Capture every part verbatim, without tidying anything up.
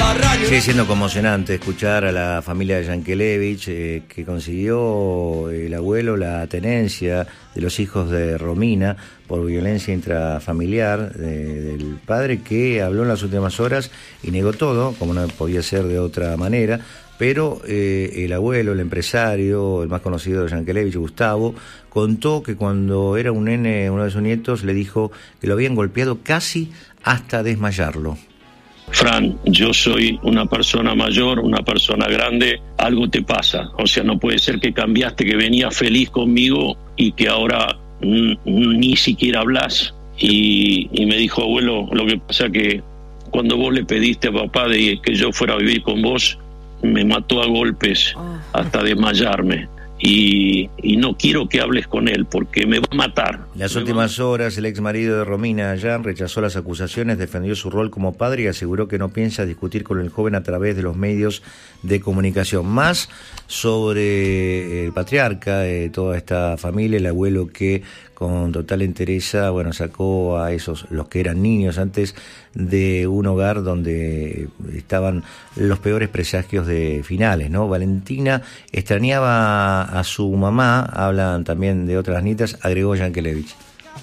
Sigue siendo conmocionante escuchar a la familia de Yankelevich, eh, que consiguió el abuelo la tenencia de los hijos de Romina por violencia intrafamiliar de, del padre, que habló en las últimas horas y negó todo, como no podía ser de otra manera. Pero eh, el abuelo, el empresario, el más conocido de Yankelevich, Gustavo, contó que cuando era un nene, uno de sus nietos le dijo que lo habían golpeado casi hasta desmayarlo. Fran, yo soy una persona mayor, una persona grande, algo te pasa. O sea, no puede ser que cambiaste, que venías feliz conmigo y que ahora n- ni siquiera hablas. Y, y me dijo, abuelo, lo que pasa que cuando vos le pediste a papá de que yo fuera a vivir con vos, me mató a golpes hasta desmayarme. Y, y no quiero que hables con él porque me va a matar. En las últimas horas, el ex marido de Romina, Jan, rechazó las acusaciones, defendió su rol como padre y aseguró que no piensa discutir con el joven a través de los medios de comunicación. Más sobre el patriarca de toda esta familia, el abuelo que con total entereza, bueno, sacó a esos, los que eran niños antes, de un hogar donde estaban los peores presagios de finales, ¿no? Valentina extrañaba a su mamá, hablan también de otras nietas, agregó Yankelevich.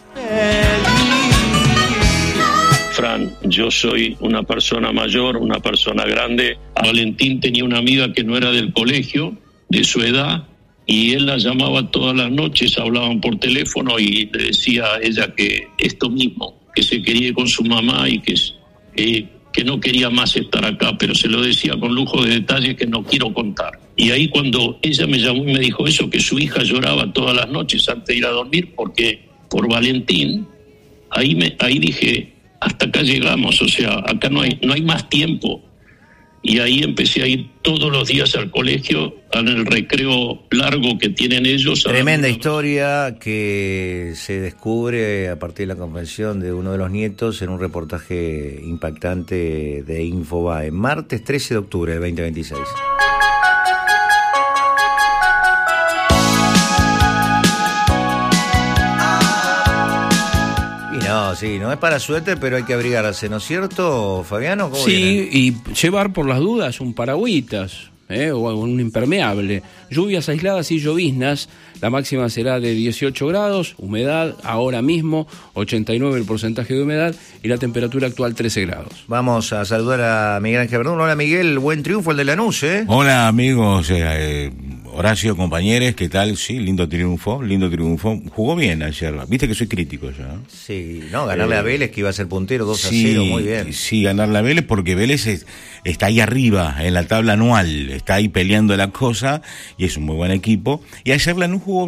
Fran, yo soy una persona mayor, una persona grande. Valentín tenía una amiga que no era del colegio, de su edad, y él la llamaba todas las noches, hablaban por teléfono y le decía a ella que esto mismo, que se quería ir con su mamá y que, eh, que no quería más estar acá, pero se lo decía con lujo de detalles que no quiero contar. Y ahí cuando ella me llamó y me dijo eso, que su hija lloraba todas las noches antes de ir a dormir porque por Valentín, ahí, me, ahí dije, hasta acá llegamos, o sea, acá no hay, no hay más tiempo. Y ahí empecé a ir todos los días al colegio, en el recreo largo que tienen ellos. Tremenda historia que se descubre a partir de la confesión de uno de los nietos en un reportaje impactante de Infobae, martes trece de octubre del veinte veintiséis. No, sí, no es para suéter, pero hay que abrigarse, ¿no es cierto, Fabiano? ¿Cómo sí, viene? Y llevar por las dudas un paragüitas, ¿eh? o un impermeable. Lluvias aisladas y lloviznas, la máxima será de dieciocho grados, humedad ahora mismo, ochenta y nueve el porcentaje de humedad y la temperatura actual trece grados. Vamos a saludar a Miguel Ángel Verdún. Hola Miguel, buen triunfo el de Lanús, ¿eh? Hola amigos, eh, Horacio, compañeros, ¿qué tal? Sí, lindo triunfo, lindo triunfo. Jugó bien ayer, viste que soy crítico yo, ¿no? Sí, no, ganarle eh, a Vélez, que iba a ser puntero dos a sí, cero, muy bien. Sí, ganarle a Vélez porque Vélez es, está ahí arriba en la tabla anual, está ahí peleando la cosa y es un muy buen equipo. Y ayer Lanús jugó